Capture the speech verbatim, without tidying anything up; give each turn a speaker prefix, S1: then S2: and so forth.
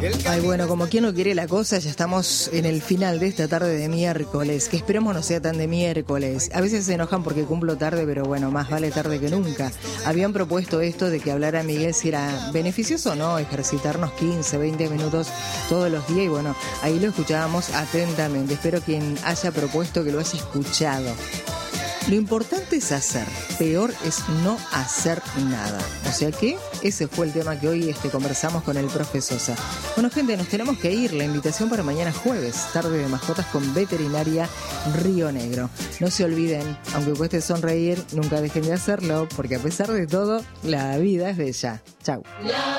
S1: Ay, bueno, como quien no quiere la cosa, ya estamos en el final de esta tarde de miércoles, que esperemos no sea tan de miércoles. A veces se enojan porque cumplo tarde, pero bueno, más vale tarde que nunca. Habían propuesto esto de que hablara Miguel si era beneficioso o no ejercitarnos quince, veinte minutos todos los días, y bueno, ahí lo escuchábamos atentamente. Espero quien haya propuesto que lo haya escuchado. Lo importante es hacer, peor es no hacer nada. O sea que ese fue el tema que hoy este, conversamos con el profe Sosa. Bueno, gente, nos tenemos que ir. La invitación para mañana jueves, tarde de mascotas con Veterinaria Río Negro. No se olviden, aunque cueste sonreír, nunca dejen de hacerlo, porque a pesar de todo, la vida es bella. Chau.